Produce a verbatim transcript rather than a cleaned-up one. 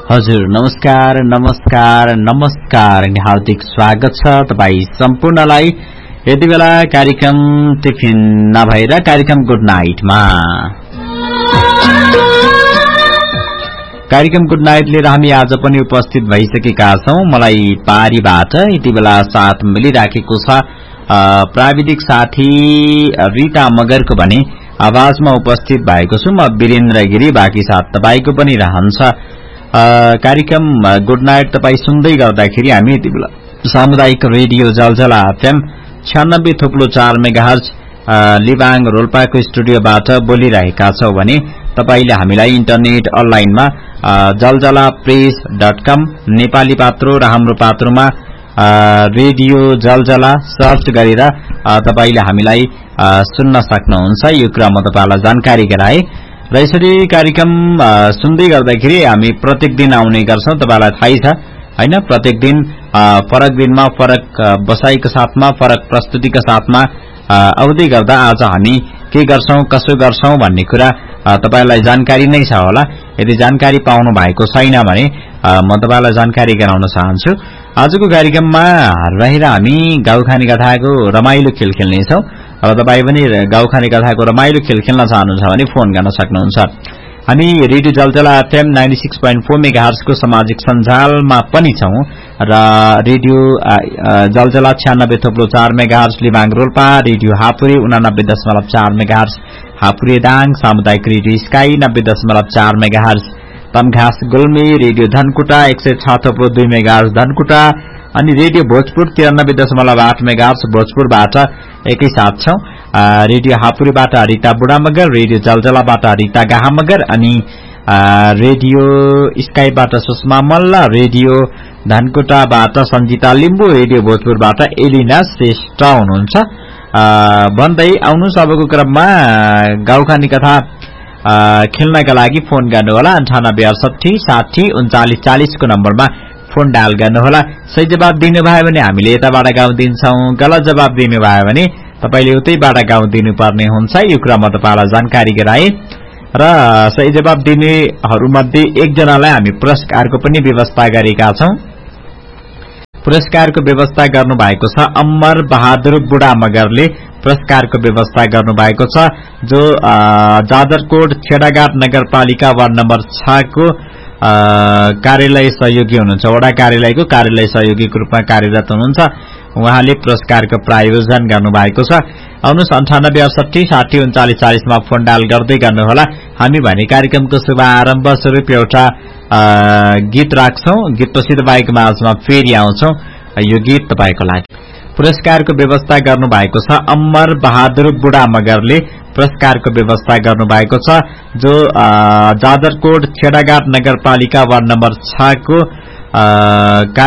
हजुर नमस्कार नमस्कार नमस्कार अनि हार्दिक स्वागत छ तपाई सम्पूर्णलाई यति बेला कार्यक्रम टिफिन नभएर कार्यक्रम गुड नाइटमा। कार्यक्रम गुड नाइट लिएर हामी आज पनि उपस्थित भइसकेका छौं। मलाई पारीबाट यति बेला साथ मिलिराखेको छ प्राविधिक साथी रिता मगरको भने आवाजमा उपस्थित भएको छु म वीरेन्द्र गिरी। बाँकी साथ तपाईको पनि रहन्छ। कार्यक्रम गुड नाइट तपाई सुन्दै गर्दाखेरि हामी यति बेला सामुदायिक रेडियो जलजला एफएम छ्यानब्बे थुप्लो चार मेगाहर्ज लिबाङ रोल्पाको स्टुडियोबाट बोलिरहेका छौं भने तपाईले हामीलाई इन्टरनेट अनलाइनमा जलजला प्रेस डट कम नेपाली पात्रो र हाम्रो पात्रोमा रेडियो जलजला सर्च गरेर तपाईले हामीलाई सुन्न सक्नुहुन्छ। यो कुरा म तपाईलाई जानकारी गराए र यसरी कार्यक्रम सुन्दै गर्दाखेरि हामी प्रत्येक दिन आउने गर्छौं। तपाईलाई थाहै छ हैन, प्रत्येक दिन फरक दिनमा फरक बसाइको साथमा फरक प्रस्तुतिका साथमा आउँदै गर्दा आज हामी के गर्छौं कसो गर्छौं भन्ने कुरा तपाईलाई जानकारी नै छ होला। यदि जानकारी पाउनु भएको छैन भने म तपाईलाई जानकारी गराउन चाहन्छु। आजको कार्यक्रममा रहेर हामी गाउँखाने कथाको रमाइलो खेल खेल्नेछौं र तपाई पनि गाउँखाने कथाको रमाइलो खेल खेल्न चाहनुहुन्छ भने फोन गर्न सक्नुहुन्छ। हामी रेडियो जलजला FM ninety six point four megahertz को सामाजिक सञ्जालमा पनि छौं र रेडियो जलजला छ्यानब्बे थोप्लो चार मेगाहर्ज लिबाङ रोल्पा, रेडियो हापुरी उनानब्बे दशमलव चार मेगाहर्ज हापुरी दाङ, सामुदायिक रेडियो स्काई नब्बे दशमलव चार मेगाहर्ज तमघास गुल्मी, रेडियो धनकुटा एक सय छ थोप्लो दुई मेगाहर्ज धनकुटा अनि रेडियो भोजपुर तिरानब्बे दशमलव आठ मेगाहर्ज भोजपुरबाट एकैसाथ छौं। रेडियो हापुरीबाट रिता बुढा मगर, रेडियो जलजलाबाट रिता गाहा मगर अनि radio स्काईबाट Sushma Malla, radio धनकुटाबाट Sanjita Limbu, radio भोजपुरबाट Elina Shrestha हुनुहुन्छ। भन्दै आउनु सबको क्रममा गाउँखानी कथा खेल्नका लागि फोन गर्नुहोला। अन्ठानब्बे अडसठी साठी उन्चालिस चालिस को नम्बरमा फोन डायल गर्नुहोला। सही जवाब दिनुभयो भने हामीले यताबाट गाउँ दिन्छौं, गलत जवाब दिनुभयो भने तपाईले उतैबाट गाउँ दिनुपर्ने हुन्छ। यो कुरा म तपाईलाई जानकारी गराए र सही जवाब दिनेहरूमध्ये एकजनालाई हामी पुरस्कारको पनि व्यवस्था गरेका छौं। पुरस्कारको व्यवस्था गर्नु भएको छ अमर बहादुर बुढा मगरले पुरस्कारको व्यवस्था गर्नु भएको छ, जो जाजरकोट छेडाघाट नगरपालिका वार्ड नम्बर छ को कार्यालय सहयोगी हुनुहुन्छ। वडा कार्यालयको कार्यालय सहयोगीको रूपमा कार्यरत हुनुहुन्छ। उहाँले पुरस्कारको प्रायोजन गर्नु भएको छ। आउनुस् अन्ठानब्बे अडसठी साठी उन्चालिस चालिसमा फोन डायल गर्दै गर्नुहोला। हामी भने कार्यक्रमको शुभारम्भ स्वरूप एउटा गीत राख्छौं। गीतपछि तपाईको माझमा फेरि आउँछौं। यो गीत तपाईको लागि। पुरस्कारको व्यवस्था गर्नु भएको छ अमर बहादुर बुढा मगरले पुरस्कारको व्यवस्था गर्नु भएको छ, जो जाजरकोट छेडाघाट नगरपालिका वार्ड नम्बर छ को